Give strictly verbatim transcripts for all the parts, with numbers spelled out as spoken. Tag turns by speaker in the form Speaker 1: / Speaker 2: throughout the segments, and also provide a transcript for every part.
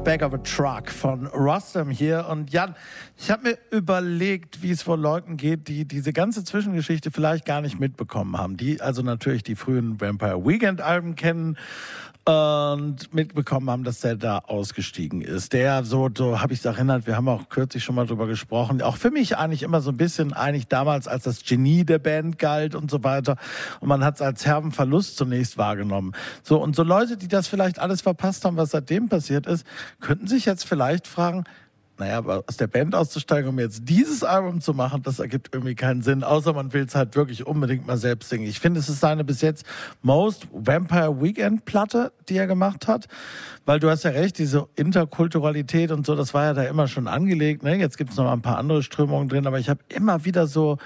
Speaker 1: Back of a Truck von Rostam hier. Und Jan, ich habe mir überlegt, wie es wohl Leuten geht, die diese ganze Zwischengeschichte vielleicht gar nicht mitbekommen haben. Die also natürlich die frühen Vampire Weekend Alben kennen und mitbekommen haben, dass der da ausgestiegen ist. Der, so, so habe ich es erinnert, wir haben auch kürzlich schon mal drüber gesprochen, auch für mich eigentlich immer so ein bisschen, eigentlich damals als das Genie der Band galt und so weiter. Und man hat es als herben Verlust zunächst wahrgenommen. So, und so Leute, die das vielleicht alles verpasst haben, was seitdem passiert ist, könnten sich jetzt vielleicht fragen, naja, aber aus der Band auszusteigen, um jetzt dieses Album zu machen, das ergibt irgendwie keinen Sinn, außer man will es halt wirklich unbedingt mal selbst singen. Ich finde, es ist seine bis jetzt most Vampire Weekend Platte, die er gemacht hat, weil du hast ja recht, diese Interkulturalität und so, das war ja da immer schon angelegt, ne? Jetzt gibt es noch mal ein paar andere Strömungen drin, aber ich habe immer wieder so,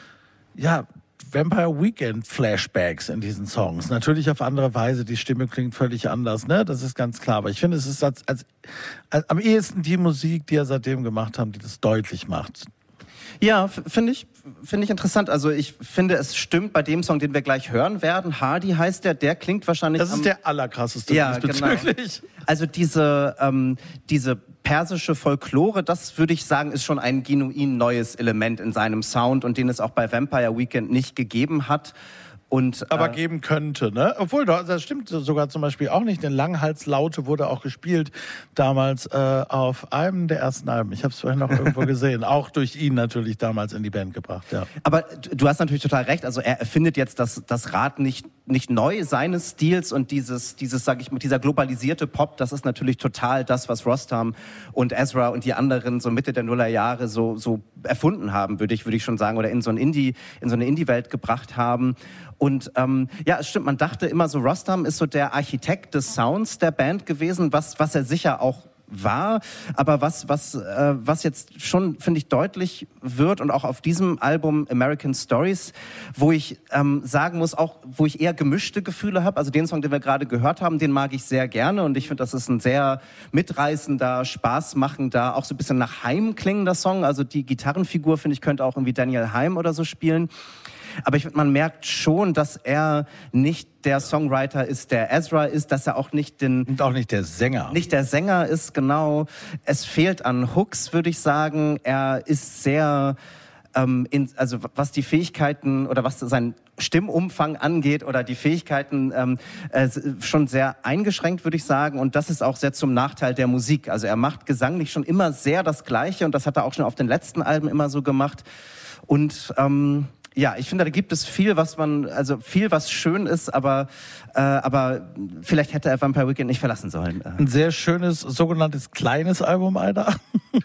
Speaker 1: ja, Vampire Weekend Flashbacks in diesen Songs. Natürlich auf andere Weise, die Stimme klingt völlig anders, ne? Das ist ganz klar. Aber ich finde, es ist als, als, als am ehesten die Musik, die er seitdem gemacht haben, die das deutlich macht.
Speaker 2: Ja, finde ich, finde ich interessant. Also ich finde, es stimmt bei dem Song, den wir gleich hören werden. Hardy heißt der, der klingt wahrscheinlich...
Speaker 1: Das ist
Speaker 2: am,
Speaker 1: der allerkrasseste
Speaker 2: ja,
Speaker 1: diesbezüglich.
Speaker 2: Genau. Also diese, ähm, diese persische Folklore, das würde ich sagen, ist schon ein genuin neues Element in seinem Sound und den es auch bei Vampire Weekend nicht gegeben hat. Und,
Speaker 1: aber
Speaker 2: äh,
Speaker 1: geben könnte, ne? Obwohl, das stimmt sogar zum Beispiel auch nicht. Denn Langhalslaute wurde auch gespielt damals äh, auf einem der ersten Alben. Ich habe es vorhin noch irgendwo gesehen. Auch durch ihn natürlich damals in die Band gebracht, ja.
Speaker 2: Aber du hast natürlich total recht. Also er erfindet jetzt das, das Rad nicht, nicht neu seines Stils und dieses, dieses, sag ich mal, dieser globalisierte Pop, das ist natürlich total das, was Rostam und Ezra und die anderen so Mitte der Nullerjahre so, so erfunden haben, würde ich, würde ich schon sagen, oder in so ein Indie, in so eine Indie-Welt gebracht haben. Und ähm, ja, es stimmt, man dachte immer so, Rostam ist so der Architekt des Sounds der Band gewesen, was, was er sicher auch war, aber was, was, äh, was jetzt schon, finde ich, deutlich wird und auch auf diesem Album American Stories, wo ich ähm, sagen muss, auch wo ich eher gemischte Gefühle habe, also den Song, den wir gerade gehört haben, den mag ich sehr gerne und ich finde, das ist ein sehr mitreißender, spaßmachender, auch so ein bisschen nach Haim klingender Song, also die Gitarrenfigur, finde ich, könnte auch irgendwie Daniel Haim oder so spielen. Aber ich finde, man merkt schon, dass er nicht der Songwriter ist, der Ezra ist, dass er auch nicht den...
Speaker 1: Und auch nicht der Sänger.
Speaker 2: Nicht der Sänger ist, genau. Es fehlt an Hooks, würde ich sagen. Er ist sehr... Ähm, in, also was die Fähigkeiten oder was seinen Stimmumfang angeht oder die Fähigkeiten ähm, äh, schon sehr eingeschränkt, würde ich sagen. Und das ist auch sehr zum Nachteil der Musik. Also er macht gesanglich schon immer sehr das Gleiche und das hat er auch schon auf den letzten Alben immer so gemacht. Und... Ähm, Ja, ich finde, da gibt es viel, was man, also viel, was schön ist, aber, äh, aber vielleicht hätte er Vampire Weekend nicht verlassen sollen.
Speaker 1: Ein sehr schönes, sogenanntes kleines Album, Alter.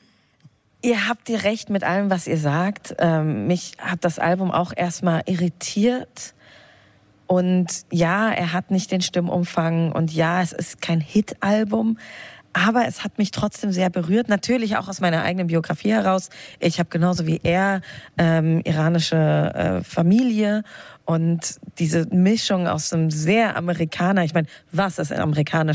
Speaker 3: Ihr habt ihr recht mit allem, was ihr sagt. Ähm, mich hat das Album auch erstmal irritiert. Und ja, er hat nicht den Stimmumfang und ja, es ist kein Hit-Album. Aber es hat mich trotzdem sehr berührt, natürlich auch aus meiner eigenen Biografie heraus. Ich habe genauso wie er ähm, iranische äh, Familie und diese Mischung aus einem sehr Amerikaner, ich meine, was ist ein Amerikaner